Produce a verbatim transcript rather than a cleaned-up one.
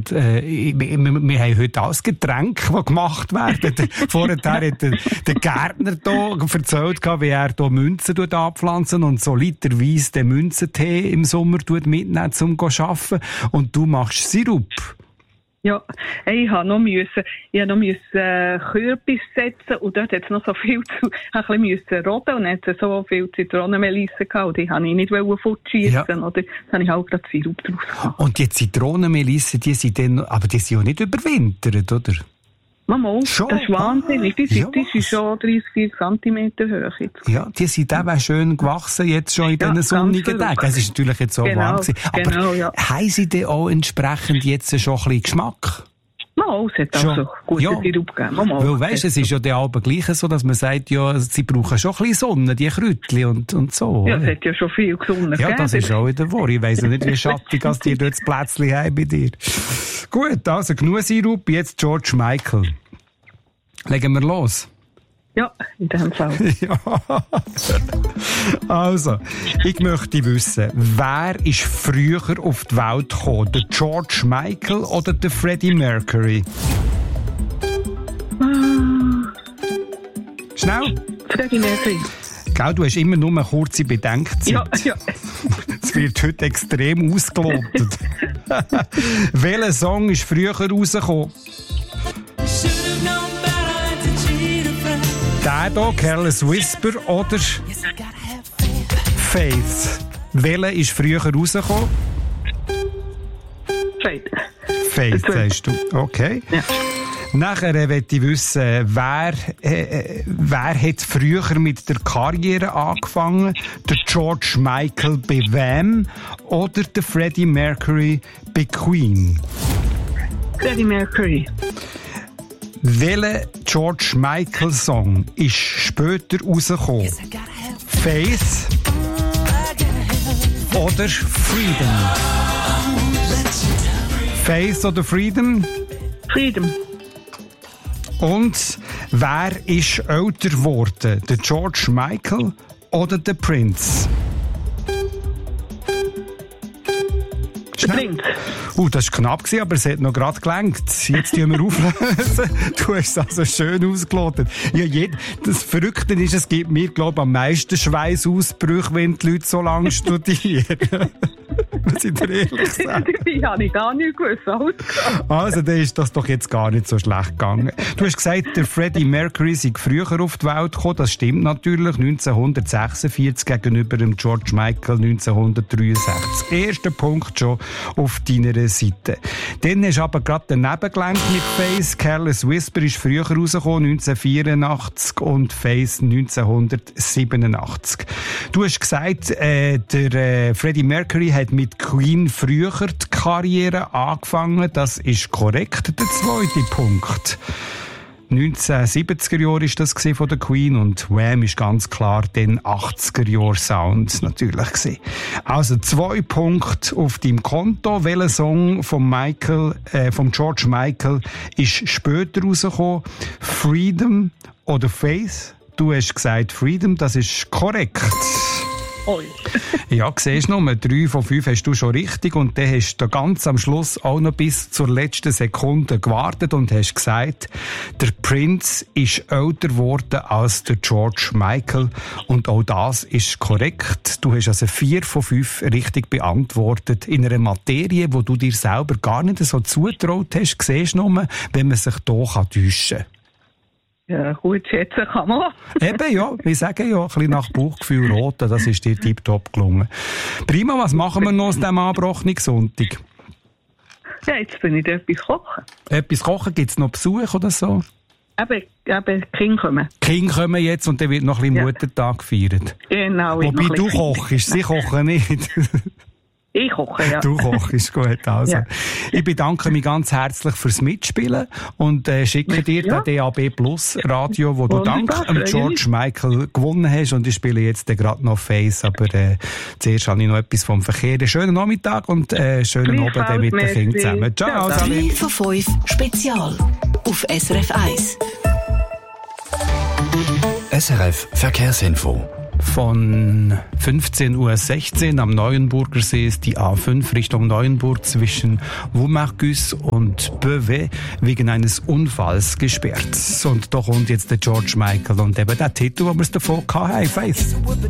Und äh, wir, wir haben heute alles Getränke, die gemacht werden. Vorher hat der, der Gärtner hier erzählt, wie er hier Münzen anpflanzen und so literweise den Münzentee im Sommer mitnehmen, um zu arbeiten. Und du machst Sirup. Ja, ich habe noch müssen, ich noch müssen, äh, Kürbis setzen und dort hat es noch so viel zu, ich ein bisschen roden und dann hat es so viel Zitronenmelisse gehabt und die habe ich nicht fortschiessen, ja. Oder? Dann habe ich auch gerade Sirup draus gemacht. Und die Zitronenmelisse, die sind dann, aber die sind ja nicht überwintert, oder? Mama, schon? Das ist wahnsinnig. Die, ja. die sind schon dreißig, vierzig Zentimeter hoch jetzt. Ja, die sind eben schön gewachsen, jetzt schon in ja, diesen sonnigen Tagen. Das ist natürlich jetzt so genau, warm gewesen. Aber genau, ja. haben sie denn auch entsprechend jetzt schon ein bisschen Geschmack? Mal, es hat auch so gute ja. Sirup gegeben. Mal, Weil, weisst, es ist ja der Abend gleich so, dass man sagt, ja, sie brauchen schon ein bisschen Sonne, die Kräutchen und, und so. Ja, es hat ja schon viel Sonne Ja, das ist auch wieder wahr. Ich weiss ja nicht, wie schattig als die dort das Plätzchen haben bei dir. Gut, also genug Sirup, jetzt George Michael. Legen wir los. Ja, in dem Fall. Ja. Also, ich möchte wissen, wer ist früher auf die Welt gekommen? Der George Michael oder der Freddie Mercury? Uh, Schnell. Freddie Mercury. Gell, du hast immer nur eine kurze Bedenkzeit. Ja, ja. Es wird heute extrem ausgelotet. Welcher Song ist früher rausgekommen? Der hier, Careless Whisper oder Faith? Welcher ist früher rausgekommen? Faith. Faith, sagst du. Okay. Ja. Nachher äh, möchte ich wissen, wer, äh, wer hat früher mit der Karriere angefangen? Der George Michael bei Wham oder der Freddie Mercury bei Queen? Freddie Mercury. Welcher George Michael Song ist später rausgekommen? Faith oder Freedom? Faith oder Freedom? Freedom. Und wer ist älter geworden? Der George Michael oder der Prince? Prince. Uh, das war knapp, aber es hat noch gerade gelenkt. Jetzt tun wir auflösen. Du hast es also schön ausgelotet. Ja, jed- das Verrückte ist, es gibt mir, glaube ich, am meisten Schweißausbrüche, wenn die Leute so lange studieren. Muss ich dir ehrlich sagen. Die habe ich gar nicht gewusst. Also, dann ist das doch jetzt gar nicht so schlecht gegangen. Du hast gesagt, der Freddie Mercury sei früher auf die Welt gekommen. Das stimmt natürlich. neunzehnhundertsechsundvierzig gegenüber dem George Michael neunzehnhundertdreiundsechzig. Erster Punkt schon auf deiner Seite. Dann hast du aber gerade daneben gelenkt mit Face. Careless Whisper ist früher rausgekommen, neunzehnhundertvierundachtzig und Face neunzehnhundertsiebenundachtzig. Du hast gesagt, äh, der äh, Freddie Mercury hat mit Queen früher die Karriere angefangen. Das ist korrekt, der zweite Punkt. neunzehnhundertsiebziger Jahre war das von der Queen und Wham ist ganz klar den achtziger Jahre Sound natürlich gewesen. Also zwei Punkte auf deinem Konto. Welcher Song von Michael, äh, von George Michael ist später rausgekommen? Freedom oder Faith? Du hast gesagt Freedom, das ist korrekt. Oi. Ja, siehst du noch, drei von fünf hast du schon richtig und dann hast du ganz am Schluss auch noch bis zur letzten Sekunde gewartet und hast gesagt, der Prince ist älter geworden als der George Michael und auch das ist korrekt. Du hast also vier von fünf richtig beantwortet in einer Materie, wo du dir selber gar nicht so zutraut hast. Siehst du noch, wenn man sich hier täuschen kann. Ja, gut schätzen kann man. Eben, ja. Wir sagen ja, ein bisschen nach Bauchgefühl roten. Das ist dir tipptopp gelungen. Prima, was machen wir noch aus diesem abgebrochenen Sonntag? Ja, jetzt bin ich etwas kochen. Etwas kochen? Gibt es noch Besuch oder so? Eben, eben, die Kinder kommen. Die Kinder kommen jetzt und dann wird noch ein bisschen ja. Muttertag gefeiert. Genau. Wobei du kochst, sie kochen nicht. Ich koche, ja. Du kochst, gut. Also. Ja. Ich bedanke mich ganz herzlich fürs Mitspielen und äh, schicke ja. dir den D A B Plus Radio, wo du dank am George Michael gewonnen hast. Und ich spiele jetzt gerade noch Face, aber äh, zuerst habe ich noch etwas vom Verkehr. Schönen Nachmittag und äh, schönen Abend mit den Kindern zusammen. Ciao, drei von fünf Spezial auf S R F eins. S R F Verkehrsinfo. Von fünfzehn Uhr sechzehn am Neuenburger See ist die A fünf Richtung Neuenburg zwischen Vaumarcus und Beauvais wegen eines Unfalls gesperrt. Und da kommt jetzt der George Michael und eben der Titel, wo wir es davon hatten, Faith.